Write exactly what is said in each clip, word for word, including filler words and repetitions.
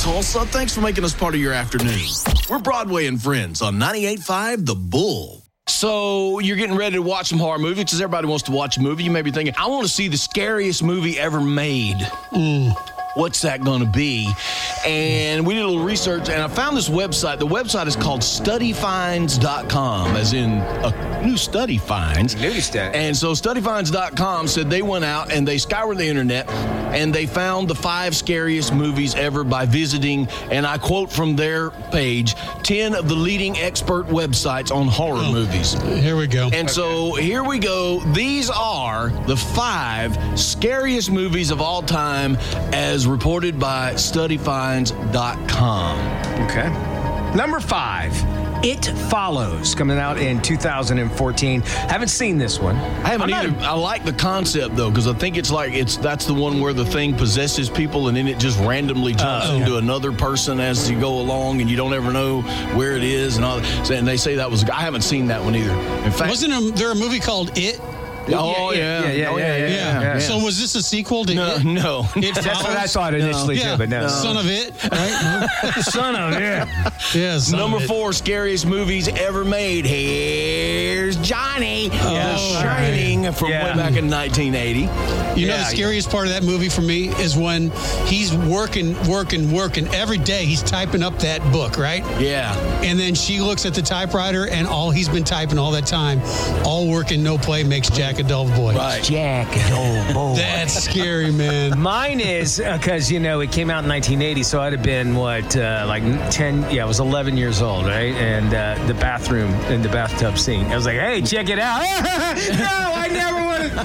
Tulsa. Thanks for making us part of your afternoon. We're Broadway and Friends on ninety-eight point five The Bull. So you're getting ready to watch some horror movies because everybody wants to watch a movie. You may be thinking, I want to see the scariest movie ever made. Mm. What's that going to be? And we did a little research, and I found this website. The website is called study finds dot com, as in a new study finds. New study. And so study finds dot com said they went out and they scoured the internet, and they found the five scariest movies ever by visiting, and I quote from their page, ten of the leading expert websites on horror oh, movies. Here we go. And okay. so here we go. These are the five scariest movies of all time as reported by study finds dot com. Okay. Number five, It Follows, coming out in two thousand fourteen. Haven't seen this one. I haven't either. I like the concept, though, because I think it's like, it's that's the one where the thing possesses people and then it just randomly jumps uh, into yeah. another person as you go along and you don't ever know where it is. And all. And they say that was, I haven't seen that one either. In fact, wasn't there a movie called It? Oh, yeah. Yeah, yeah, oh, yeah, yeah, yeah, yeah. So was this a sequel to no, It? No, It That's what I thought initially, no. too, yeah. but no. no. Son of It, right? Son of It. Yeah, son Number of it. four, scariest movies ever made. Here's Johnny. Oh, The Shining right. from yeah. way back in nineteen eighty. You yeah, know the scariest part of that movie for me is when he's working, working, working. Every day he's typing up that book, right? Yeah. And then she looks at the typewriter and all he's been typing all that time, all work and no play makes Jack a dull boy. Right. Jack a dull boy. That's scary, man. Mine is, because, uh, you know, it came out in nineteen eighty, so I'd have been, what, uh, like ten, yeah, I was eleven years old, right? And uh, the bathroom, in the bathtub scene. I was like, hey, check it out. No, I never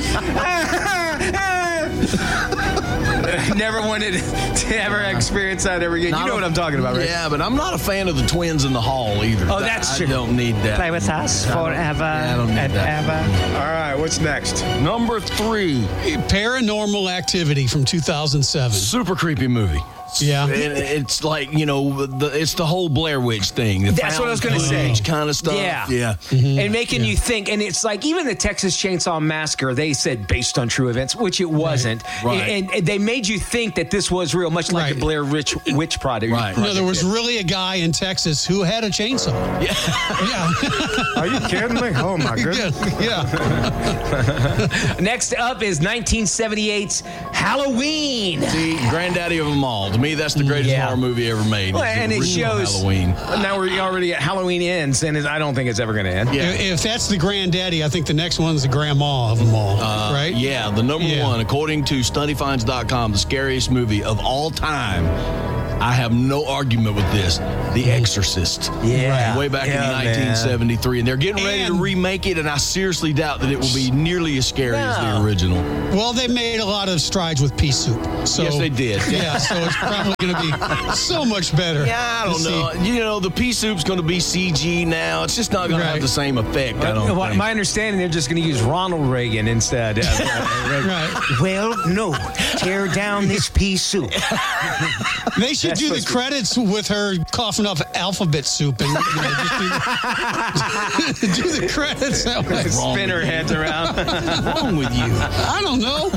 wanted... Never wanted to ever experience that ever again. You know what I'm talking about, right? Yeah, but I'm not a fan of the twins in the hall either. Oh, that's I true. I don't need that. Play with us forever yeah, I don't need and that. ever. All right, what's next? Number three. Paranormal Activity from two thousand seven. Super creepy movie. Yeah. And it's like, you know, the, it's the whole Blair Witch thing. The That's what I was going to say. Kind of stuff. Yeah. Yeah. Mm-hmm. And making yeah. you think, and it's like even the Texas Chainsaw Massacre, they said based on true events, which it wasn't. Right. And, and they made you think that this was real, much like right. the Blair Witch, Witch Project. Right. No, there was really a guy in Texas who had a chainsaw. Yeah. Yeah. Are you kidding me? Oh, my goodness. Yeah. yeah. Next up is nineteen seventy-eight's Halloween. See, granddaddy of them all. To me, that's the greatest Yeah. horror movie ever made. Well, It's the and it original shows. Halloween. Now we're already at Halloween Ends, and I don't think it's ever going to end. Yeah. If, if that's the granddaddy, I think the next one's the grandma of them all, Uh, right? Yeah, the number Yeah. one, according to study finds dot com, the scariest movie of all time. I have no argument with this. The Exorcist. Yeah. Way back Yeah, in nineteen seventy-three. And they're getting ready And- to remake it, and I seriously doubt that it will be nearly as scary as the No. original. Well, they made a lot of strides with pea soup. So, Yes, they did. Yeah, so it's probably going to be so much better. Yeah, I don't to know. see. You know, the pea soup's going to be C G now. It's just not going to Right. have the same effect, I don't Well, think. my understanding, they're just going to use Ronald Reagan instead. Right. Well, no. Tear down this pea soup. They should That's do the supposed to- credits with her coughing up alphabet soup and you know, just do, the, do the credits that way. Spin her hands around. What's wrong with you? I don't know.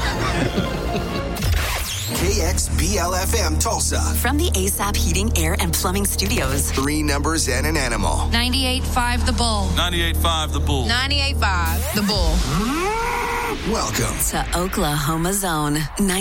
K X B L F M Tulsa. From the A S A P Heating, Air, and Plumbing Studios. Three numbers and an animal. ninety-eight point five The Bull. ninety-eight point five The Bull. ninety-eight point five The Bull. Welcome To Oklahoma Zone.